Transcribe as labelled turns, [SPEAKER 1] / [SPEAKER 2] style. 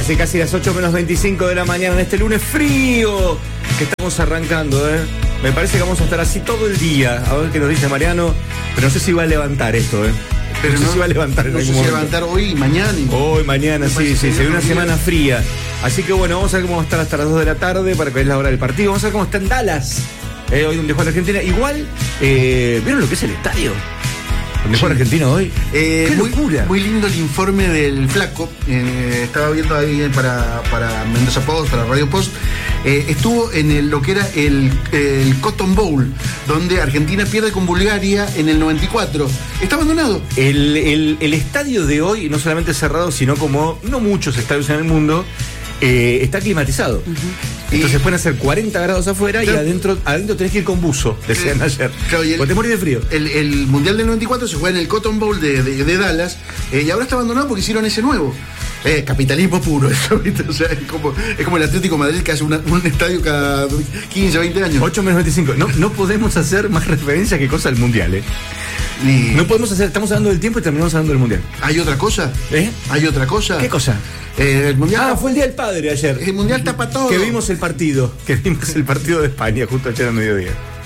[SPEAKER 1] Casi las 8 menos 25 de la mañana en este lunes frío que estamos arrancando, ¿eh? Me parece que vamos a estar así todo el día. A ver qué nos dice Mariano. Pero no sé si va a levantar esto, ¿eh?
[SPEAKER 2] Pero
[SPEAKER 1] no sé si va a levantar en
[SPEAKER 2] no sé
[SPEAKER 1] algún
[SPEAKER 2] si
[SPEAKER 1] momento.
[SPEAKER 2] levantar hoy y mañana.
[SPEAKER 1] Hoy, mañana, sí, se viene una semana fría. Así que bueno, vamos a ver cómo va a estar hasta las 2 de la tarde para que es la hora del partido. Vamos a ver cómo está en Dallas. Hoy donde juega la Argentina. Igual, ¿vieron lo que es el estadio? ¿Dónde juega Argentina hoy? ¡Qué locura!
[SPEAKER 2] Muy lindo el informe del Flaco. Estaba viendo ahí para Mendoza Post, para Radio Post. Estuvo en lo que era el Cotton Bowl, donde Argentina pierde con Bulgaria en el 94. Está abandonado.
[SPEAKER 1] El estadio de hoy, no solamente cerrado, sino como no muchos estadios en el mundo, está climatizado. Entonces pueden hacer 40 grados afuera, claro, y adentro tenés que ir con buzo, decían ayer. Claro, porque te morís de frío.
[SPEAKER 2] El Mundial del 94 se juega en el Cotton Bowl de Dallas, y ahora está abandonado porque hicieron ese nuevo. Capitalismo puro eso, ¿viste? O sea, es como el Atlético de Madrid que hace un estadio cada 15, 20 años.
[SPEAKER 1] 8 menos 25. No podemos hacer más referencia que cosa al Mundial, ¿eh? No podemos hacer, estamos hablando del tiempo y terminamos hablando del Mundial.
[SPEAKER 2] ¿Hay otra cosa? ¿Hay otra cosa?
[SPEAKER 1] ¿Qué cosa?
[SPEAKER 2] El Mundial.
[SPEAKER 1] Fue el Día del Padre ayer.
[SPEAKER 2] El Mundial tapa todo.
[SPEAKER 1] Que vimos el partido de España justo ayer al mediodía.